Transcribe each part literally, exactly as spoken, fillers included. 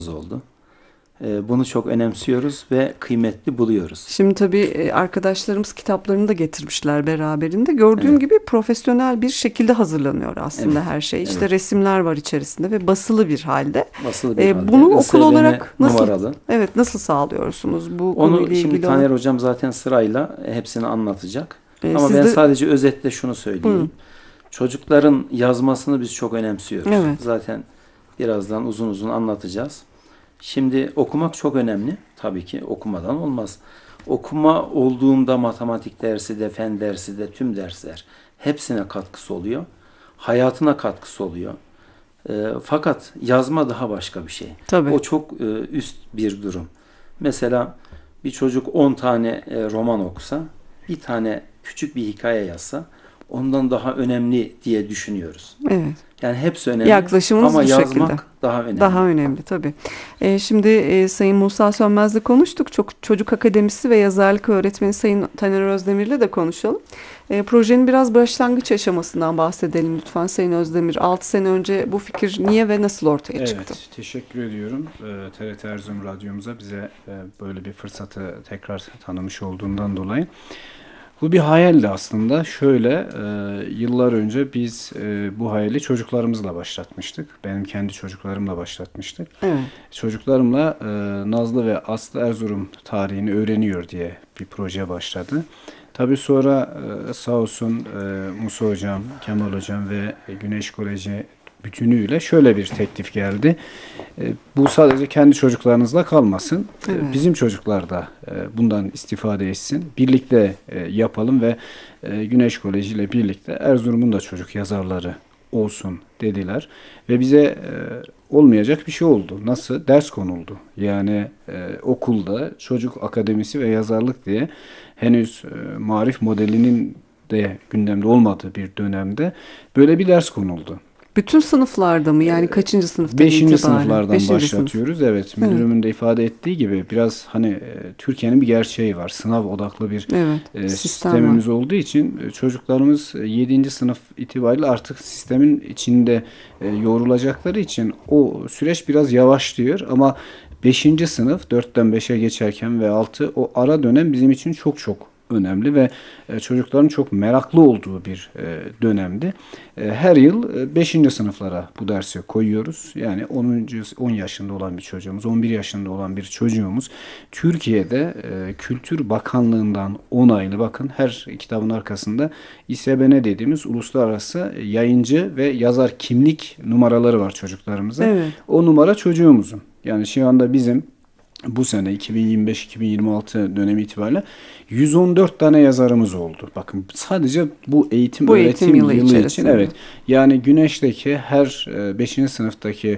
oldu. Ee, Bunu çok önemsiyoruz ve kıymetli buluyoruz. Şimdi tabii e, arkadaşlarımız kitaplarını da getirmişler beraberinde. Gördüğüm Evet, gibi profesyonel bir şekilde hazırlanıyor evet, aslında her şey. İşte evet. resimler var içerisinde ve basılı bir halde. Basılı bir E, halde. bunu okul I S B N olarak nasıl, numaralı. evet, nasıl sağlıyorsunuz bu Onu konuyla şimdi ilgili olarak? Taner Hocam zaten sırayla hepsini anlatacak. E, Ama siz ben de sadece özetle şunu buyurun. söyleyeyim. Çocukların yazmasını biz çok önemsiyoruz. Evet, Zaten birazdan uzun uzun anlatacağız. Şimdi okumak çok önemli. Tabii ki okumadan olmaz. Okuma olduğunda matematik dersi de, fen dersi de, tüm dersler hepsine katkısı oluyor. Hayatına katkısı oluyor. E, fakat yazma daha başka bir şey. tabii. O çok e, üst bir durum. Mesela bir çocuk on tane e, roman okusa, bir tane küçük bir hikaye yazsa ondan daha önemli diye düşünüyoruz. Evet. Yani hepsi önemli Yaklaşımınız ama bu şekilde. yazmak daha önemli. Daha önemli tabii. E, şimdi e, Sayın Musa Sönmez'le konuştuk. Çok Çocuk Akademisi ve yazarlık öğretmeni Sayın Taner Özdemir'le de konuşalım. E, projenin biraz başlangıç aşamasından bahsedelim lütfen Sayın Özdemir. altı sene önce bu fikir niye ve nasıl ortaya çıktı? Evet, teşekkür ediyorum. Ee, T R T Erzurum Radyomuza bize e, böyle bir fırsatı tekrar tanımış olduğundan dolayı. Bu bir hayaldi aslında. Şöyle, e, yıllar önce biz e, bu hayali çocuklarımızla başlatmıştık. Benim kendi çocuklarımla başlatmıştık. Evet. Çocuklarımla e, Nazlı ve Aslı Erzurum tarihini öğreniyor diye bir proje başladı. Tabii sonra e, sağ olsun e, Musa Hocam, Kemal Hocam ve Güneş Koleji bütünüyle şöyle bir teklif geldi. E, bu sadece kendi çocuklarınızla kalmasın. E, Evet. bizim çocuklar da e, bundan istifade etsin. Birlikte e, yapalım ve e, Güneş Koleji ile birlikte Erzurum'un da çocuk yazarları olsun dediler. Ve bize e, olmayacak bir şey oldu. Nasıl? Ders konuldu. Yani e, okulda çocuk akademisi ve yazarlık diye henüz e, marif modelinin de gündemde olmadığı bir dönemde böyle bir ders konuldu. Bütün sınıflarda mı? Yani kaçıncı sınıftan Beşinci itibaren? sınıflardan Beşinci sınıf. başlatıyoruz. Evet, Evet. müdürümün de ifade ettiği gibi biraz hani e, Türkiye'nin bir gerçeği var. Sınav odaklı bir Evet. e, Sistem var. sistemimiz olduğu için e, çocuklarımız e, yedinci sınıf itibariyle artık sistemin içinde e, yoğrulacakları için o süreç biraz yavaşlıyor ama beşinci sınıf dörtten beşe geçerken ve altı o ara dönem bizim için çok çok önemli ve e, çocukların çok meraklı olduğu bir e, dönemdi. E, her yıl e, beşinci sınıflara bu dersi koyuyoruz. Yani onuncu on yaşında olan bir çocuğumuz, on bir yaşında olan bir çocuğumuz Türkiye'de e, Kültür Bakanlığı'ndan onaylı, bakın her kitabın arkasında İ S B N dediğimiz uluslararası yayıncı ve yazar kimlik numaraları var çocuklarımızın. Evet. O numara çocuğumuzun. Yani şu anda bizim bu sene iki bin yirmi beş iki bin yirmi altı dönemi itibariyle yüz on dört tane yazarımız oldu. Bakın sadece bu eğitim Bu öğretim eğitim yılı yılı için, içerisinde. evet. Yani Güneş'teki her beşinci sınıftaki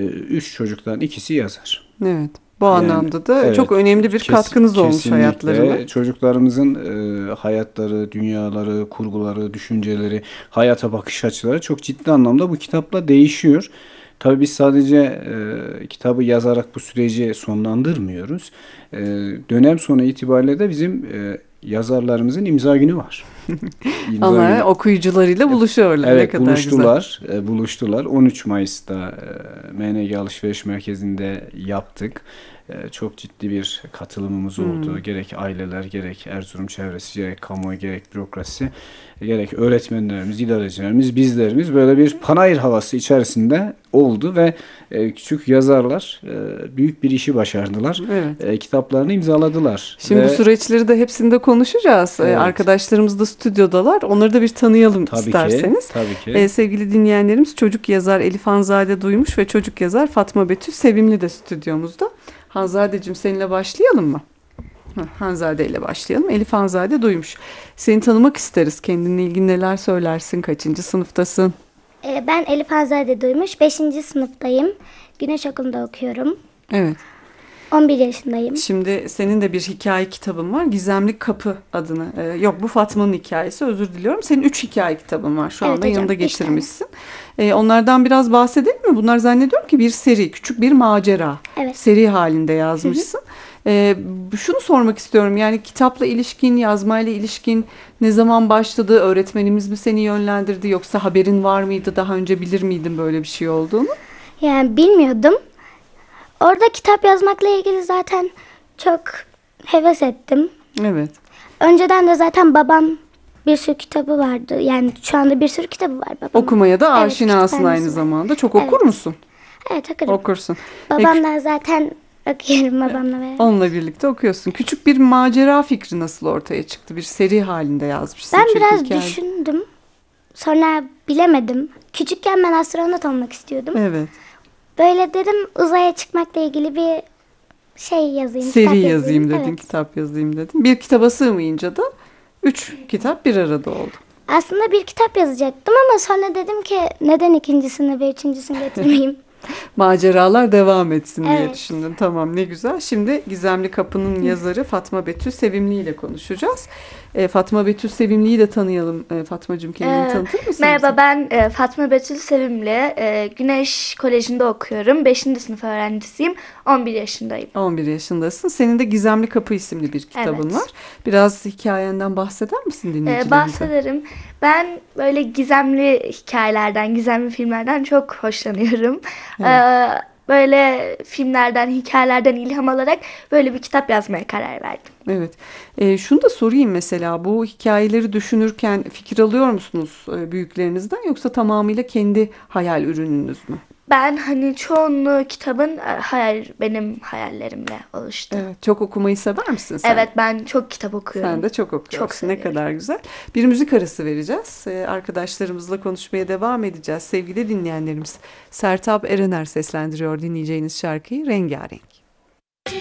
üç çocuktan ikisi yazar. Evet. Bu Yani anlamda da evet, çok önemli bir kes- katkınız olmuş kesinlikle hayatlarına. çocuklarımızın e, hayatları, dünyaları, kurguları, düşünceleri, hayata bakış açıları çok ciddi anlamda bu kitapla değişiyor. Tabii biz sadece e, kitabı yazarak bu süreci sonlandırmıyoruz. E, dönem sonu itibariyle de bizim e, yazarlarımızın imza günü var. İmza Ama günü. okuyucularıyla buluşuyorlar. Ne Evet, kadar güzel. buluştular. E, buluştular. on üç Mayıs'ta e, M N G Alışveriş Merkezi'nde yaptık. E, çok ciddi bir katılımımız oldu. Hmm. Gerek aileler, gerek Erzurum çevresi, gerek kamuoyu, gerek bürokrasi, gerek öğretmenlerimiz, idarecilerimiz, bizlerimiz böyle bir panayır havası içerisinde oldu ve e, küçük yazarlar e, büyük bir işi başardılar. Evet. E, kitaplarını imzaladılar. Şimdi ve bu süreçleri de hepsinde konuşacağız. Ee, Evet. Arkadaşlarımız da stüdyodalar. Onları da bir tanıyalım tabii isterseniz. ki, tabii ki. Ee, sevgili dinleyenlerimiz, çocuk yazar Elif Hanzade Duymuş ve çocuk yazar Fatma Betül Sevimli de stüdyomuzda. Hanzadeciğim, seninle başlayalım mı? Heh, Hanzade ile başlayalım. Elif Hanzade Duymuş. Seni tanımak isteriz. Kendinle ilgili neler söylersin? Kaçıncı sınıftasın? Ee, Ben Elif Hanzade Duymuş. beşinci sınıftayım. Güneş Okulu'nda okuyorum. Evet. on bir yaşındayım. Şimdi senin de bir hikaye kitabın var. Gizemli Kapı adını. Ee, yok, bu Fatma'nın hikayesi. Özür diliyorum. Senin üç hikaye kitabın var. Şu Evet anda hocam, yanında üç getirmişsin. Ee, onlardan biraz bahsedelim mi? Bunlar zannediyorum ki bir seri, küçük bir macera. Evet. Seri halinde yazmışsın. Ee, şunu sormak istiyorum. Yani kitapla ilişkin, yazmayla ilişkin ne zaman başladı? Öğretmenimiz mi seni yönlendirdi? Yoksa haberin var mıydı? Daha önce bilir miydin böyle bir şey olduğunu? Yani bilmiyordum. Orada kitap yazmakla ilgili zaten çok heves ettim. Evet. Önceden de zaten babam bir sürü kitabı vardı. Yani şu anda bir sürü kitabı var babamın. Okumaya da Evet, aşinasın kütüphanesi aynı var. zamanda. Çok Evet. okur musun? Evet, okurum. Okursun. E, Babamla zaten okuyorum babamla beraber. onunla birlikte okuyorsun. Küçük bir macera fikri nasıl ortaya çıktı? Bir seri halinde yazmışsın. Ben çünkü biraz hikaye. düşündüm. Sonra bilemedim. Küçükken ben astronot olmak istiyordum. Evet. Böyle dedim uzaya çıkmakla ilgili bir şey yazayım. Seri kitap yazayım dedin, Evet. kitap yazayım dedin. Bir kitaba sığmayınca da üç kitap bir arada oldu. Aslında bir kitap yazacaktım ama sonra dedim ki neden ikincisini ve üçüncüsünü getirmeyeyim. Maceralar devam etsin diye Evet. düşündün. Tamam, ne güzel. Şimdi Gizemli Kapı'nın yazarı Fatma Betül Sevimli ile konuşacağız. E, Fatma Betül Sevimli'yi de tanıyalım. E, Fatmacığım, kendini Ee, tanıtır mısın? Merhaba, bize? ben e, Fatma Betül Sevimli. E, Güneş Koleji'nde okuyorum. beşinci sınıf öğrencisiyim. on bir yaşındayım. on bir yaşındasın. Senin de Gizemli Kapı isimli bir kitabın Evet. var. Biraz hikayenden bahseder misin E, dinleyicilerimize? bahsederim. Ben böyle gizemli hikayelerden, gizemli filmlerden çok hoşlanıyorum. E, böyle filmlerden, hikayelerden ilham alarak böyle bir kitap yazmaya karar verdim. Evet. E, şunu da sorayım mesela, bu hikayeleri düşünürken fikir alıyor musunuz e, büyüklerinizden, yoksa tamamıyla kendi hayal ürününüz mü? Ben hani çoğunluğu kitabın e, hayal benim hayallerimle oluştu. Evet. Çok okumayı sever misin sen? Evet, ben çok kitap okuyorum. Sen de çok okuyorsun. Çok Ne seviyorum. kadar güzel. Bir müzik arası vereceğiz. Ee, arkadaşlarımızla konuşmaya devam edeceğiz. Sevgili dinleyenlerimiz, Sertab Erener seslendiriyor dinleyeceğiniz şarkıyı Rengarenk.